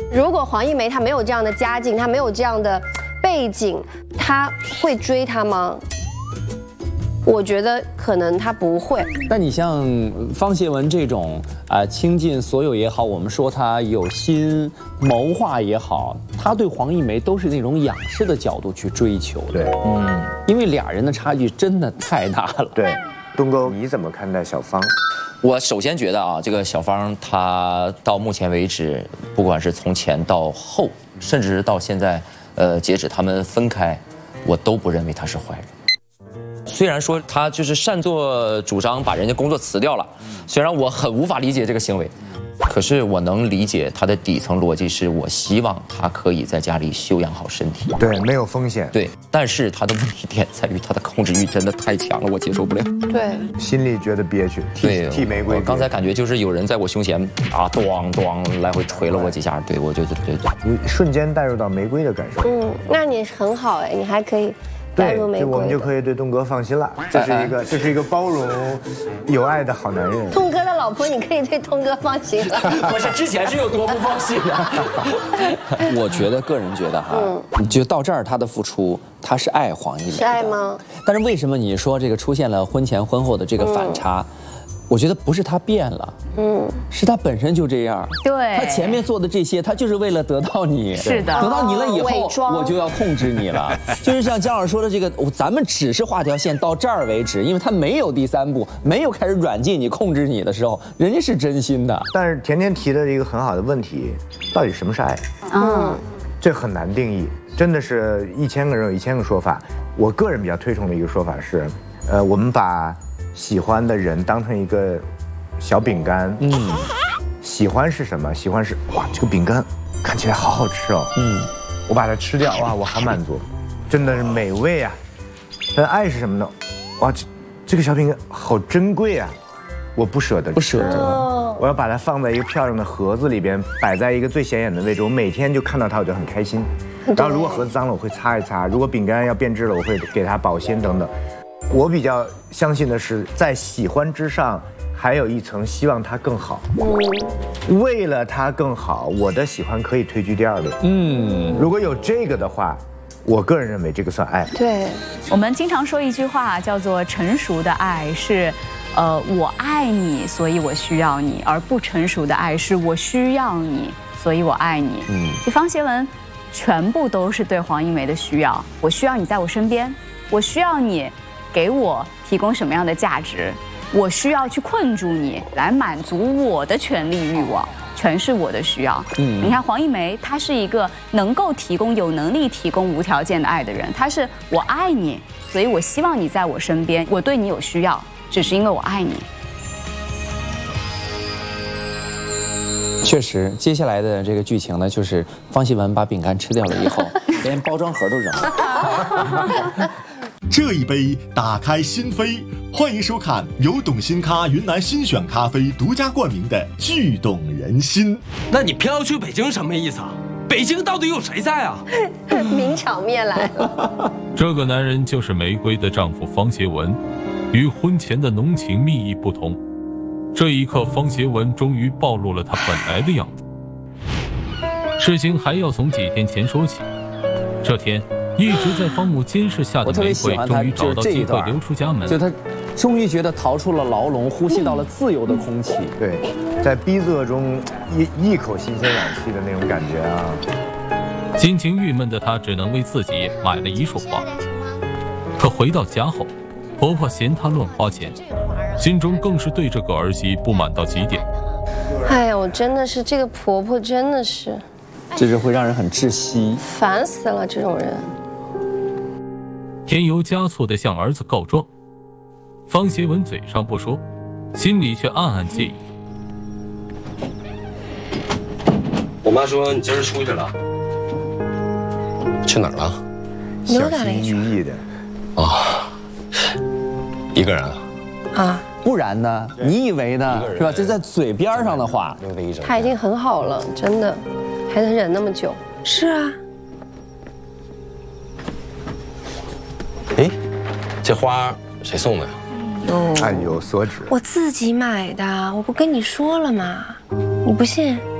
如果黄一梅她没有这样的家境，她没有这样的背景，她会追他吗？我觉得可能她不会。 但你像方协文这种倾尽所有也好，我们说他有心谋划也好，他对黄一梅都是那种仰视的角度去追求的。 对， 因为俩人的差距真的太大了。 对，东哥你怎么看待小芳？ 我首先觉得啊，这个小芳她到目前为止，不管是从前到后，甚至是到现在，截止他们分开，我都不认为她是坏人。虽然说她就是擅作主张把人家工作辞掉了，虽然我很无法理解这个行为，可是我能理解她的底层逻辑是我希望她可以在家里休养好身体。 对，没有风险。 对，但是她的问题点在于她的控制欲真的太强了，我接受不了。 对， 心里觉得憋屈，替玫瑰。 我刚才感觉就是有人在我胸前啊，咣咣来回捶了我几下，对我就对。 你瞬间带入到玫瑰的感受。 那你很好哎，你还可以带入玫瑰。 我们就可以对东哥放心了。这是一个包容、有爱的好男人。 东哥的老婆，你可以对东哥放心了。 不是之前是有多不放心啊？ 我觉得个人觉得哈，就到这儿他的付出，他是爱黄一梅的。 是爱吗？ 但是为什么你说这个出现了婚前婚后的这个反差？我觉得不是他变了，是他本身就这样。 对， 他前面做的这些，他就是为了得到你。 是的， 得到你了以后， 伪装我就要控制你了。就是像姜老师说的这个，咱们只是画条线到这儿为止，因为他没有第三步，没有开始软禁你、控制你的时候，人家是真心的。 但是甜甜提的一个很好的问题，到底什么是爱？这很难定义，真的是1000个人有1000个说法。我个人比较推崇的一个说法是，我们把喜欢的人当成一个小饼干，喜欢是什么？喜欢是哇，这个饼干看起来好好吃哦，我把它吃掉，哇，我好满足，真的是美味啊。但爱是什么呢？哇，这个小饼干好珍贵啊，我不舍得吃，我要把它放在一个漂亮的盒子里边，摆在一个最显眼的位置，我每天就看到它，我就很开心。然后如果盒子脏了，我会擦一擦；如果饼干要变质了，我会给它保鲜等等。我比较相信的是，在喜欢之上，还有一层希望它更好。为了它更好，我的喜欢可以退居第二位。如果有这个的话，我个人认为这个算爱。 对， 我们经常说一句话叫做成熟的爱是，我爱你，所以我需要你，而不成熟的爱是我需要你，所以我爱你。这方协文全部都是对黄一梅的需要，我需要你在我身边，我需要你给我提供什么样的价值，我需要去困住你来满足我的权利欲望，全是我的需要。你看黄一梅，她是一个能够提供、有能力提供无条件的爱的人，她是我爱你，所以我希望你在我身边，我对你有需要，只是因为我爱你。 确实，接下来的这个剧情呢，就是方协文把饼干吃掉了以后，连包装盒都扔了。 这一杯打开心扉，欢迎收看由董新咖云南新选咖啡独家冠名的《剧动人心》。 那你偏要去北京什么意思啊？北京到底有谁在啊？ 名场面来了。 这个男人就是玫瑰的丈夫方协文，与婚前的浓情蜜意不同。这一刻，方协文终于暴露了他本来的样子。事情还要从几天前说起。这天，一直在方木监视下的玫瑰终于找到机会溜出家门， 就他终于觉得逃出了牢笼，呼吸到了自由的空气。 对，在逼仄中一口新鲜氧气的那种感觉啊。 心情郁闷的她只能为自己买了一束花。可回到家后，婆婆嫌她乱花钱，心中更是对这个儿媳不满到极点。 哎呀，我真的是这个婆婆真的是， 这是会让人很窒息， 烦死了这种人。 添油加醋地向儿子告状，方协文嘴上不说，心里却暗暗介意。 我妈说你今儿出去了，去哪儿了？ 小心翼翼的。 啊，一个人啊？ 啊， 不然呢？你以为呢？是吧？这在嘴边上的话， 他已经很好了，真的，还能忍那么久。是啊。 哎，这花谁送的呀？ 按有所指。 我自己买的，我不跟你说了吗？你不信？